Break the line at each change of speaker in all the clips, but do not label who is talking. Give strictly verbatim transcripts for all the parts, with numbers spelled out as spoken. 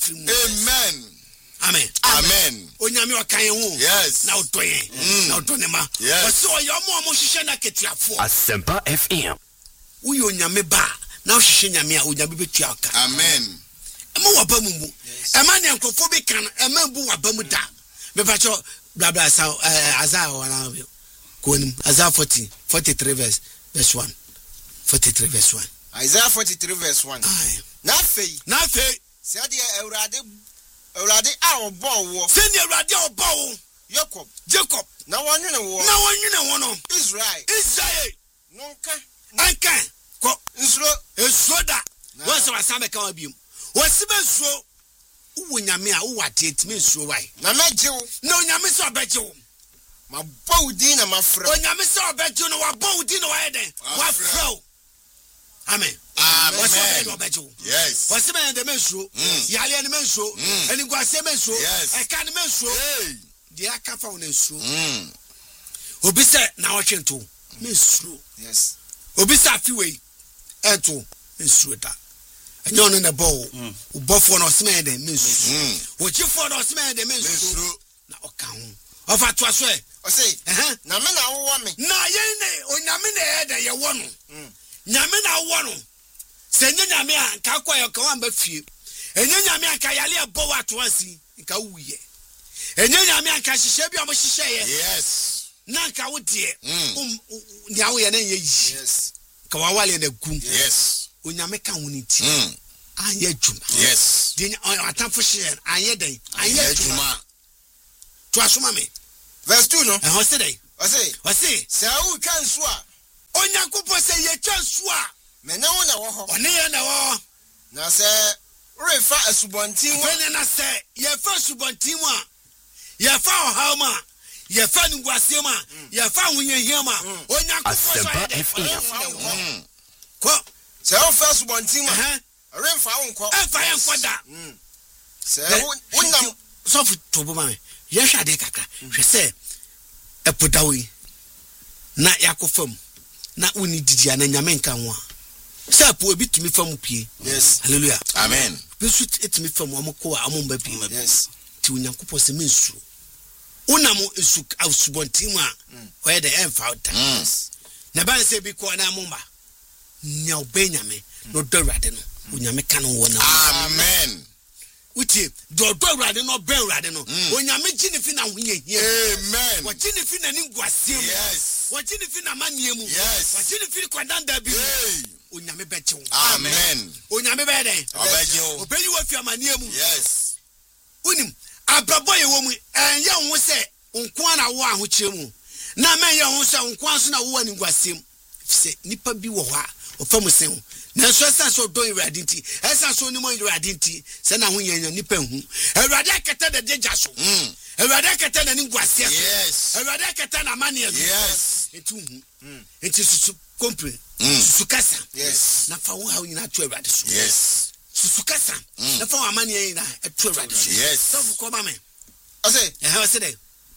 free.
Amen.
Amen.
Amen.
Onyame okaye ho.
Yes.
Na otoye. Na otonema.
Yes.
Osi oyomo omo hihye na ketuafo.
Asempa F M.
Uyo onyame ba na ohihye nyame a onyame betua aka.
Amen.
Ema waba mu mu. Ema ne nkofo bi kan ema bu waba mu da. Me pa cho bla bla sa Isaiah wana bi. Konim Isaiah forty, forty-three verse verse one. forty-three verse one.
Isaiah forty-three verse one. Na fei.
Na fei.
Se ade Awurade Awurade a obo wo.
Se ne Awurade a obo wo.
Jacob.
Jacob.
Na wonwene wo.
Na wonwene wo no.
Israel.
Israel.
Nonka.
Anka. Ko
nsuro.
Esuro da. Wo se wasame ka wa biom. Wo se be nsuro. Wo nyame a wo wate etime nsuro wai.
Na meje wo.
Na onyame se obeje wo.
Ma bawdi na mafra.
Onyame se obeje no wa bawdi no wa eden. Wa fra. Amen.
Amen.
Yes. What's the man the mensuo? Yali and mensuo. And you go say mensuo.
Yes.
I can't mensuo. The aka found in so. Obisa na watching to mensuo.
Yes.
Obisa fiwe. Eto mensuo da. And you're in the ball. Buffon or smear the mensuo. What you for or smear the mensuo? Na okahun. Of at was way.
O say, eh? Na me na wo me.
Na ye o nyame na head ye wono. Nyame na wo no. Se nyame a ka kwa yo ka wan ba fie. Enye nyame a ka yale abo wa to ansi nka wuye. Enye nyame a ka hihye bi o mo hihye ye.
Yes.
Na nka wo de. Um nya wo ye na ye yi.
Yes.
Ka wa wale na gum.
Yes.
Onyame ka wo ni ti. Mm. Anye djuma.
Yes.
De atamfo hye anye den. Anye djuma. To asoma me.
Verse two no.
Eh ho se dey.
O say.
O say.
Se awu twa nso a
Onyankopon se ye twa nso a
me na wo na wo ho.
One ye na wo.
Na se refa asubontin wo.
Fe na se ye fa asubontin wo a ye fa ohaw ma ye fa ngwase ma ye fa hunyehia ma Onyankopon so ye. Ko
se wo fa asubontin ma. Refa wo nko.
E fa ye nko da.
Se wo na
so fu to bo ma me. Ye hwa de kakra. Hwe se epodawi na yakofam na uni didi ana nyame nka ho a se apo obi tumi fam pie.
Yes.
Hallelujah.
Amen.
Bisu etumi fam amko a amomba pie.
Yes.
Ti Onyankopon se mensu unamo esu asubontim a oye de emfa uta. Na ban se bi ko na amomba nya obanyame no dawrade no onyame ka no wona.
Amen.
Uti do dawrade no ben rade no onyame gini fi na hunye hie.
Amen.
Wa gini fi na ni ngwase mu.
Yes.
Wa gini fi na manie mu.
Yes.
Wa gini fi kwadanda bi. Onyame beche wo.
Amen.
Onyame be den.
Obeje wo.
Obeyi wo fi amanie mu.
Yes.
Unim abrabo ye wo mu enye ho se nko na wo ahokyere mu. Na men ye ho se nko aso na wo ani ngwasem. Se nipa bi wo ho a ofam sen. Na so esa so do irade nti. Esa so ni mo irade nti. Se na ho yenya nipa hu. Irade akata de deja so. Mm. Irade akata na ni ngwase.
Yes.
Irade akata na mane.
Yes.
Etu hu. Mm. Enti susu kompre.
Mm.
Susu kasa.
Yes.
Na fa wo ha nyina to irade so.
Yes.
Susu kasa. Na fa wo mane nyina to irade so.
Yes.
So fu ko ba me.
O say,
eh o say dey.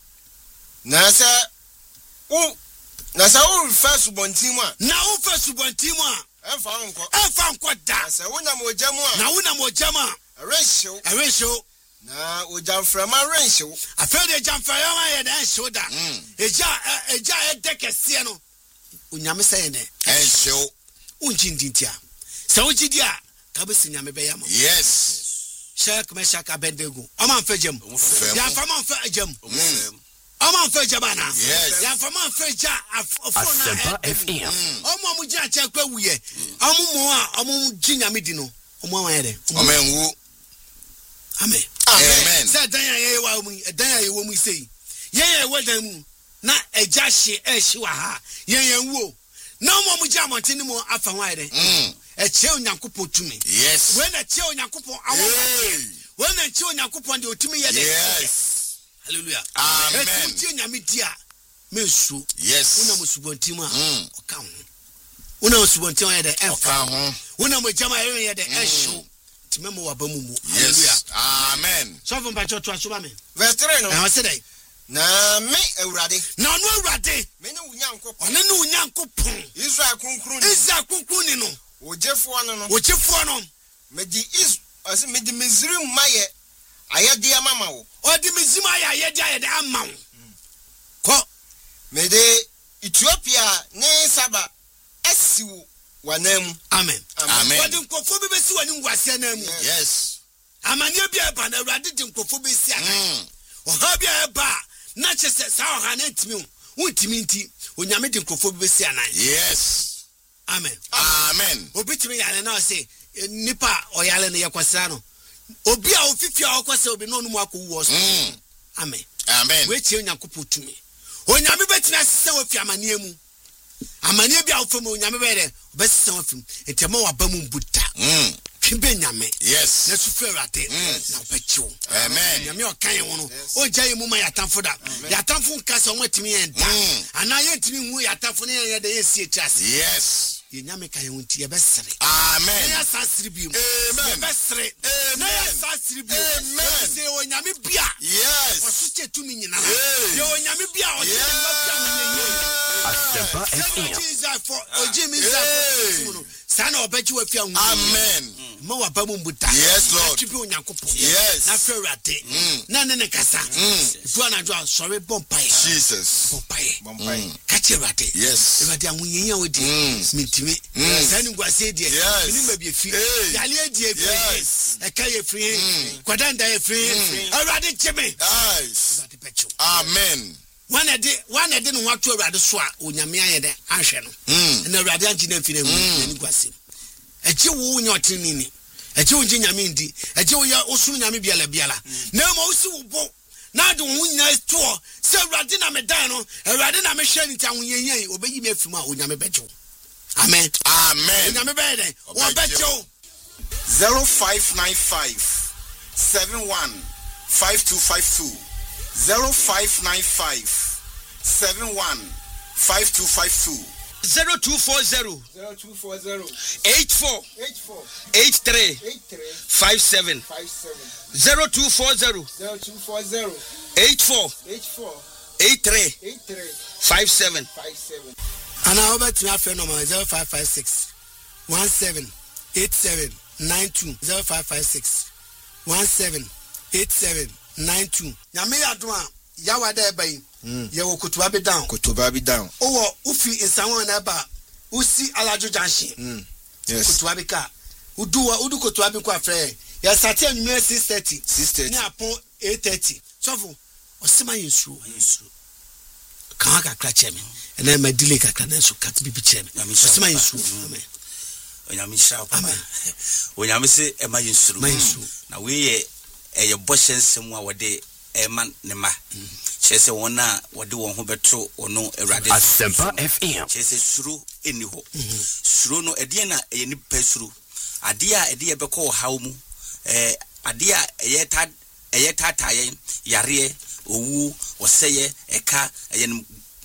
Na sa wo na sa wo fa subontin mu a.
Na wo fa subontin mu a.
Emfa nko.
Emfa nko da.
Se wona mo jamu a.
Na wona mo jamu a.
Renshow.
Renshow.
Na o jamframa renshow.
Afa de jamframa ye na renshow da. Eja eja e dekese no. Onyame say ne.
Renshow.
Unji ndintia. Se unji dia ka be sinyame be yama.
Yes.
Shaka me shaka bendego. Oma mfa jam. Ya fa ma mfa jam. Oma mfa jabana.
Yes.
Ya fa ma mfa ja afo na.
Asempa F M.
Oma mu ja cha kwa wuye. Omu mo a omu ginyame di no. Omu wan yede.
Amen wu.
Amen.
Amen.
Say dan ya ye wa mu, dan ya ye wo mu sei. Ye ye wa dan mu. Na eja hye e hye wa ha. Ye ye wu. Na omu mu ja montini mu afa wan yede. Mm. E che Onyankopon tumi.
Yes.
When e che Onyankopon awon. When e che Onyankopon de otumi ye de.
Yes.
Hallelujah.
Amen.
E che nyame dia mensu.
Yes.
Una musubontim a oka ho. Una musubontim ye de enfa
ho.
Una mo jama ye de ehwo. Timemo wa bamumu.
Yes. Amen.
So from bacho to aso ba me.
Verse three no.
Na say dey.
Na me Awurade.
Na no Awurade.
Me ne Onyankopon.
One ne Onyankopon.
Israel kunkun.
Israel kunkun ni no.
Ojefo no no.
Ojefo no.
Me di is ɔse me de Misrim maye ayɛde amama wo
ɔde Misrim ayɛ ayɛde ayɛde ama wo kɔ
me de Ethiopia ne Saba asiwo wanam
amen
Amen.
ɔde nkɔfo bi besi wani ngwase na mu
Yes.
amane bi aba na Awurade de nkɔfo besi aka ɔha bi aba na kyese sa ɔha na ntimi wo ntimi nti onyame de nkɔfo bi besi anan
Yes.
amen
Amen.
obi timi yale na ɔse nipa ɔyale no yɛkwasra no obi a ofifia ɔkɔsɛ obi no no mu akɔwu ɔso
Mm.
amen
Amen.
we tie Onyankopɔn tumi onyame betina sese wo fi amane mu amane bi a wo fam onyame be de obesese wo fam entema wa ba mu mbuta
Mm.
twimbe nyame
Yes.
na su fere ate na obechiwo
Amen.
nyame okan wo no o gyaye mu ma yatamfo da yatamfo nka se wo timi yen da
Mm.
ana ye timi hu yatamfo ne ye de ye sie tiase
Yes.
ye nyame kan wo nti ye besere
Amen.
na ya sasiri bi mu
Amen.
ye besere na ya sasiri bi
Amen.
se o nyame bia
Yes.
wasu chetumi nyina
Hey.
ye o nyame bia o se mafia wo ye
Asempa F M.
Jesus for Ojim is Sana obeji wa fia hu.
Amen.
Ma wa ba mu mbuta.
Yes, Lord.
Atwipe Onyankopon.
Yes.
Na fe rate. Na ne ne kasa. Fu ana jo sorry bompae.
Jesus.
Bompae.
Bompae.
Kache rate.
Yes.
Rate amunyenya odi. Mitimi. Sani ngwase die.
Yes.
Mini ma bi fi.
Hey.
Yale die fi.
Yes.
Eka ye free. Kwadanda ye free. Awurade cheme.
Yes.
Awurade pecho.
Amen.
One a day, one a day, no what to rather swat, Unyamia, the Ashen,
Mm.
and the Radiant in Film, and Guasim. A Jew in your tinini, a Jew in Yamindi, a Jew Osunami Biala Biala. No more bo. Now do we nice tour, so Radina Medano, and Radina Michelle town, ye obey me from Unyame Becho. Amen.
Amen.
Unyame Bede, one Becho.
zero five nine five seven one five two five two zero five nine five seven one five two five two
zero two four zero
zero two four zero
eight four
eight four
eight three
eight three
five seven
five seven
zero two four zero
zero two four zero
eight four
eight four
eight three
eight three
five seven.
five seven.
And I over to my friend number zero five five six one seven eight seven nine two zero five five six one seven eight seven nine two. Nyame adwa yawa da eba yi. Ye wo kutuba be down.
Kutuba be down.
Owo ufi insanwo na ba usi alajo junction.
Mm. Yes.
Kutuba be ka. Udu wa udu kutuba be kwa frɛ. Ya start anwumere six thirty.
six thirty.
Ni apon eight thirty. Sofo osema yesu yesu. Kan ka kra cheme. Na ma delay ka kra na so kat bibi cheme. Osema yesu. Amen.
Onyame shira papa.
Amen.
Onyame se ema yensuru.
Ma yesu.
Na we ye eye bɔhyɛ nsɛm a wɔde ɛma ne ma. Kyerɛ sɛ wɔn a wɔde wɔn ho bɛto ɔno Awurade.
Asempa F M.
Kyerɛ sɛ suro ɛni hɔ. Suro no ɛdeɛ na ɛyɛ nipa suro. Adeɛ a ɛde yɛbɛkɔ ɔhaw mu. Ɛɛ adeɛ a ɛyɛ ta ɛyɛ taataeɛ yareɛ owu ɔsɛyɛ ɛka ɛyɛ no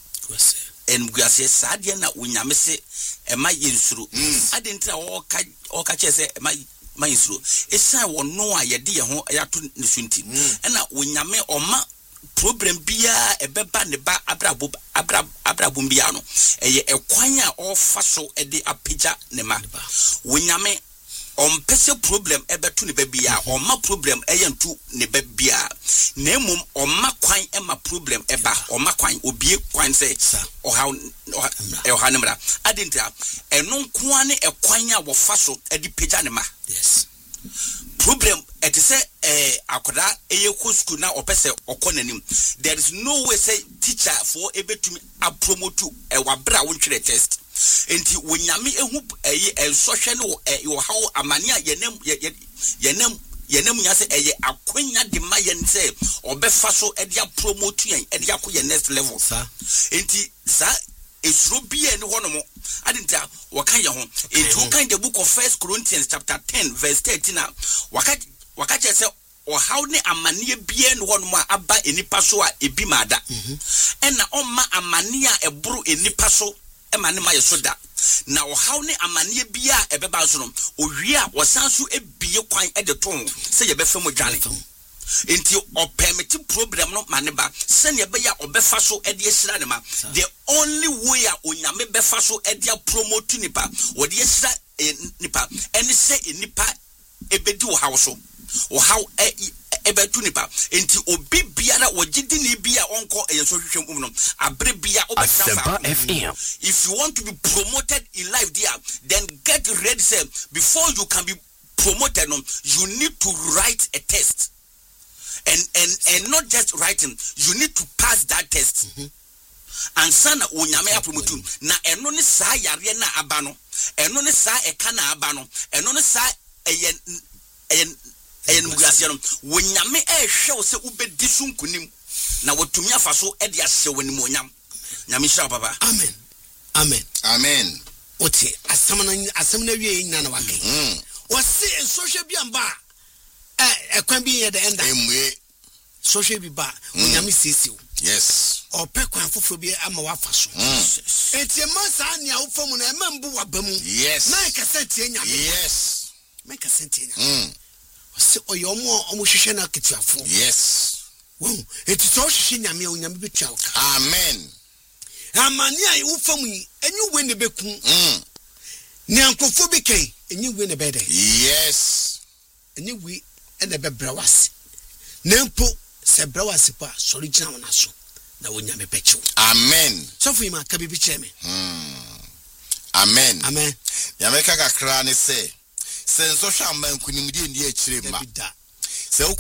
ɛnguase saa adeɛ na Onyame se ɛma yɛnsuro. Ade ntra ɔka ɔka kyerɛ sɛ ɛma ma yɛnsuro. Ɛsan wɔno a yɛde yɛn ho yɛato ne so nti. Ɛna Onyame ɔma problem biya ɛbɛba ne ba abrabo abrab abrabo biya no ɛyɛ ɛkwan a ɔfa so ɛde apagya ne ma. Onyame ɔmpɛsɛ problem ɛbɛto ne ba biya ɔma problem ɛyɛ ntu ne ba biya na emom ɔma kwan ɛma problem ɛba ɔma kwan obie kwan sɛ ɔha ɔha ne mra adintra ɛno nkoa ne ɛkwan a wɔfa so ɛde pagya ne ma.
Yes.
Problem it say eh akoda eye ko school na opese okonanim. There is no way say teacher for ebetumi a promote e wabra wontwere test. Enti wonyame ehu eh social no eh how amane a yenem yenem yenem nya say eye akonya de ma yen say obefa so e dia promote yen e dia ko ye next level. Enti sa esuro bia ne hono mo adinta waka ye ho enti wokan the book of First Corinthians chapter ten verse thirteen na waka waka che se o how ne amane bia ne hono mo aba enipa so a ebi maada ena omma amane a eboro enipa so e ma ne ma ye so da na o how ne amane bia ebeba so no owie a wosan so ebie kwan e de ton se ye befa mo dwane enti o permit problem no maneba sene be ya obefa so e de esira ne ma the only way a Onyame befa so e de promote nipa wo de esira nipa ene se nipa ebedi wo hawo so wo haw ebetu nipa enti obi biara wogidi ni bia onko eyeso hwehwem um no abre bia
Asempa F M.
If you want to be promoted in life there, then get ready, say, before you can be promoted, no, you need to write a test. And and and not just writing, you need to pass that test. Mm-hmm. And sana unyame ya promotu na eno ni sa yare na abano, eno ni sa eka na abano, eno ni sa eyen eyen eyen mugasiano unyame e hwe se ubedi so nkunim na watumi afa so e de ahye wani mo nyam nyame hira papa.
Amen. Amen.
Amen.
Ote asamna asamna wie nyina na wakai.
Mm.
Wose social bi amba eh ekwan bi ye de enda.
Emwe
Social bi ba unyame sisiu.
yes.
Ope kwan foforo bi ama wafa so. Enti ma sa nia wo famu na ma mbu wabamu.
Yes.
Na ka sentie nyame.
Yes.
Ma ka sentie nyame.
Mm.
Wose oyomo omo hwehwe na ketuafo.
Yes.
Wo enti so hwehwe nyame unyame betua wo ka.
Amen.
Amani ai wo famu yi enyu we ne beku.
Mm.
Ni ankofo bi kai enyu we ne bede.
Yes.
Enyu we ene bebra wase. Nempo se bra wase pa sori gina wona so na wonya me pecho.
Amen.
So fu ma ka bibi cheme.
Mm. Amen.
Amen.
Yameka kakra ne se se nso hwa mba nkunimdi ndi akire ma.
Bida.
Se